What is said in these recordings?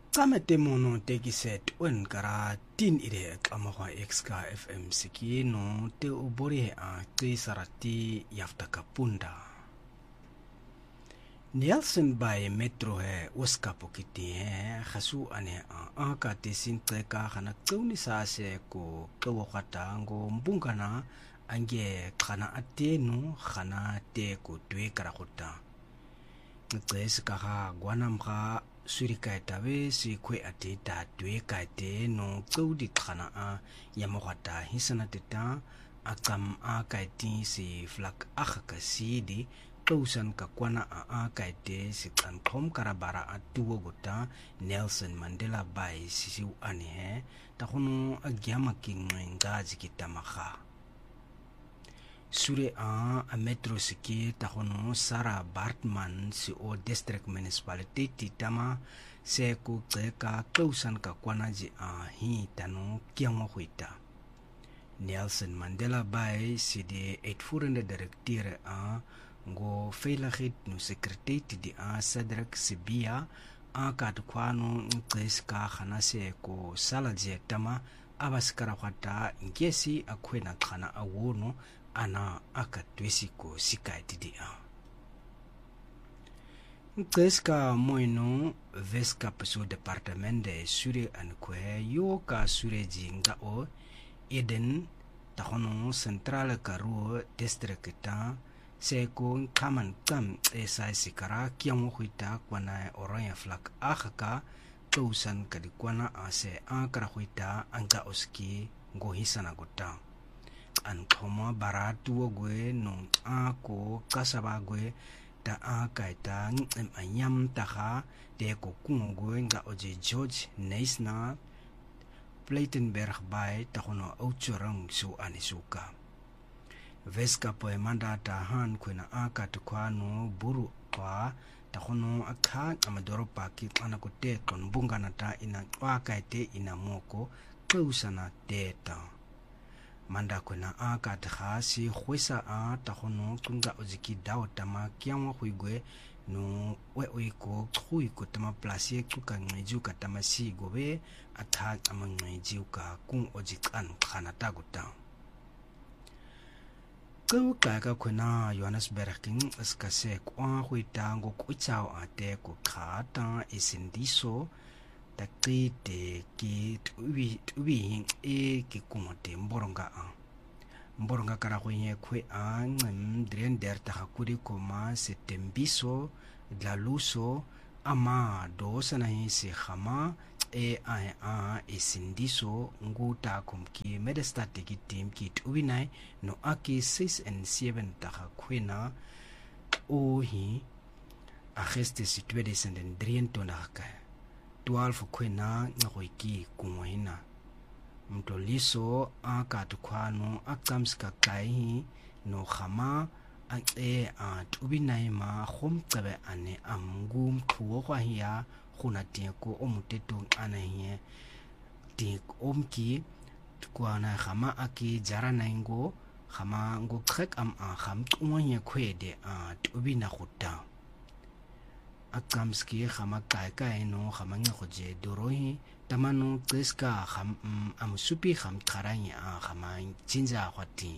Tsamete mono tekiset wen kara tin ide kamawa XK FM sikino te ubori a te sarati yafta kapunda. Nielsen by Metro he uskapokiti he khasu ane a ka te sintreka khana tsuni sa se ko kawakata ngo mbungana ange khana atenu khana te ko twe karakota. Ngces ka ga gwanamga surikaita be si kwe ate ta twe kaite no tsudi khana a yamogata hisana teta akam a kaiti si flak akhaka sidi Tausan kakwana a kaite si kankom karabara atuwo gota Nelson Mandela Bay sisiu ane takono agyama kingwengazi kitamaha. Sure a metro siki takono Sarah Bartman si o district municipality titama se ku tseka tausan kakwana ji a hi tano kiangwa huita. Nelson Mandela Bay si de uitvoerende directeur a ngo veiligheid no sekretariat di a Cedric Sibia a katkwano nqeska khana se ko salaje tama abaskara khata ngesi akhwena khana awono ana akatwesi ko sikaiti di a nqeska moino veska peso departement de sure ankwe yo ka sure jinga o Eden tahono central karu district ta Seko kaman kam esai sikara kiamu huita kwana oraya flak akhaka tausan kadikwana ase akara huita anga oski ngo hisana gota an koma baratu ogwe nung ako kasabagwe ta akaita ngem anyam taha de ko kungwe nga oje George Neisna Platenberg by tahono outchorang su anisuka Veska po manda tahan kwena aka tukwano buru kwa takono akha amadoropa ki anakote kon bungana ta ina waka ite ina moko kausana teta manda kwena aka takhasi khwesa a takono kunga oziki dawo tama kiamwa huigwe no weiko khuiko tama plasie kuka ngeju katama si gobe atha amangneju ka kung ojikan khana taguta Kau kaka kuna Johannesburg king skase kwa huita ngo kuchao ate ko khata isindiso takite ki tuwi ki kumote mboronga kara kwenye kwe a ndrender takakuri koma setembiso dlaluso ama dosana hisi khama a isindiso nguta kumki medestatic team kit ubinai no aki 6 and 7 takakwena ohi ageste situede senden 3 tonaka 12 kwena ngoiki kumwina mtoliso akatukano akamska kai no khama a ubinai ma khomqebe ane amgum khuo kwa hiya khuna tieko omuteto anahiye tik omki tukwana khama aki jarana ngo khama ngo khek am a kham tungye khwede a tubina khutta akamski khama kai no khama ngekhoje dorohi tamano tseska kham amsupi kham kharanya a khama jinja khwati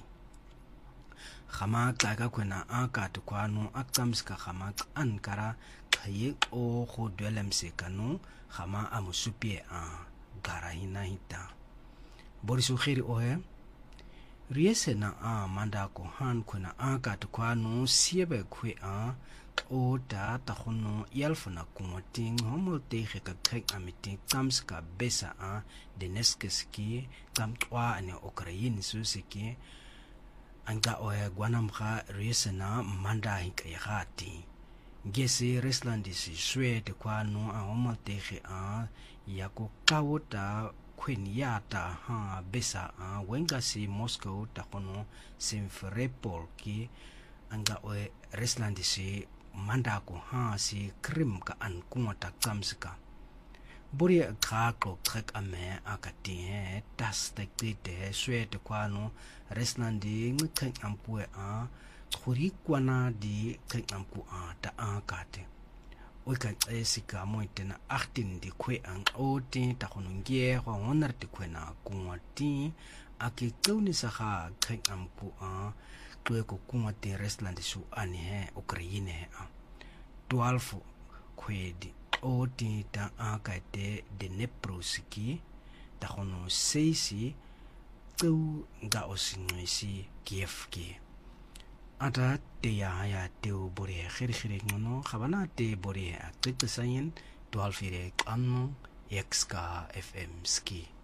khama kaka kwena aka tukwano akamska khama ankara khaye o khodwelemse kanu khama amusupie a garahina hita borisu khiri ohe riese na a manda ko han kwena aka tukwano siebe kwe a o ta takhono yalfuna kumoting homote kheka khek amiti kamska besa a deneskeski kamtwa ane Ukraine susiki anga oe gwanamga riesena manda hikayati ngesi Resland si swede kwano a homotehe a yako kawota kwenyata ha besa a wenga si Moscow takono Simferopol ki anga oe Resland si manda ko ha si Krim ka an kumata kamska Buri kako trek ame akati he tas tekite swede kwano Reslandi ngken ampue a khuri kwana di keng amku a ta akate o ka tsesika mo tena 18 di kwe ang oti ta khonongie go ngonar di kwe na kungwati a ke tseuni sa ga kheng ampu a twe ko kungwati restaurant su ani he Ukraine a 12 kwedi oti ta a ka te de neproski ta khono seisi tseu nga osinwisi Kiev ki ata te ya te bore khiri ngono khabana te bore a qitsayin 12 ire qanno xka fm ski